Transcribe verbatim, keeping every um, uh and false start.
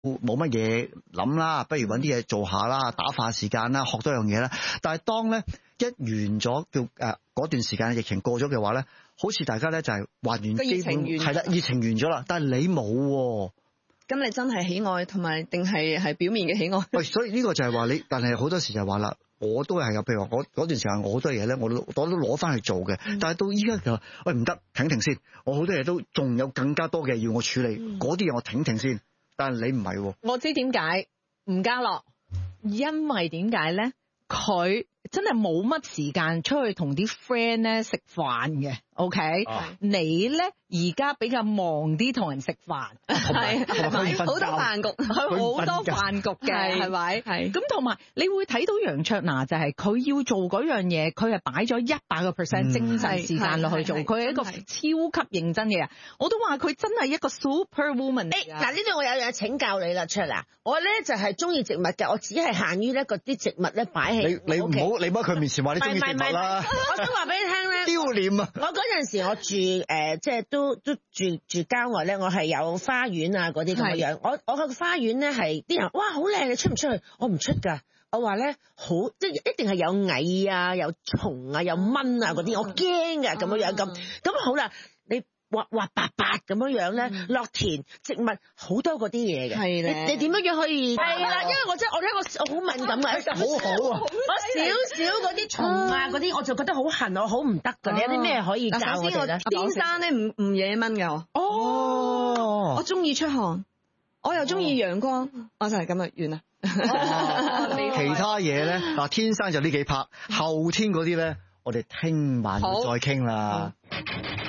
冇乜嘢諗啦，不如揾啲嘢做下啦，打發時間啦，學多樣嘢啦。但係當咧一完咗叫誒嗰段時間疫情過咗嘅話咧，好似大家咧就係還原基本係啦，熱情完咗啦，但係你冇喎。 咁你真係喜愛同埋定係係表面嘅喜愛？喂， 所以呢個就係話你，但係好多時就話啦，我都係有，譬如話我嗰段時間我好多嘢咧，我都我都攞翻去做嘅、嗯，但係到依家就喂唔得，停停先，我好多嘢都仲有更加多嘅要我處理，嗰啲嘢我停停先，但係你唔係喎。 我知點解吳家樂，因為點解咧？佢真係冇乜時間出去同啲 friend 咧食飯嘅。OK，、啊、你咧而家比較忙啲同人食飯，係咪好多飯局，佢好多飯局嘅，係咪？係咁同埋你會睇到楊卓娜就係佢要做嗰樣嘢，佢係擺咗一百個 percent 精神時間落去做，佢係一個超級認真嘅人。我都話佢真係一個 super woman。 誒嗱，呢度我有嘢請教你啦，卓娜，我咧就係中意植物嘅，我只係限於咧嗰啲植物咧擺喺你你唔好你唔好喺佢面前話你中意植物啦。 我想話俾你聽咧， 丟臉啊！ 我嗰陣時我住誒、呃，即係都都住住郊外咧，我係有花園啊嗰啲咁嘅樣。我我個花園咧係啲人哇好靚，你出唔出去？我唔出㗎。我話咧好，即係一定係有蟻啊、有蟲啊、有蚊啊嗰啲，我驚㗎咁樣樣咁。咁好啦，你滑滑白白咁樣樣咧，落田植物好多嗰啲嘢嘅。係咧，你點樣樣可以？係啦，因為我真係我咧我我好敏感嘅， 好好啊！ 我少少嗰啲蟲啊嗰啲，我就覺得好痕，我好唔得㗎。你有啲咩可以教我哋咧？ 天生咧唔唔惹蚊㗎。哦，我中意出汗，我又中意陽光，我就係咁啊，完啦。 其他嘢咧嗱，天生就呢幾拍，後天嗰啲咧，我哋聽晚再傾啦。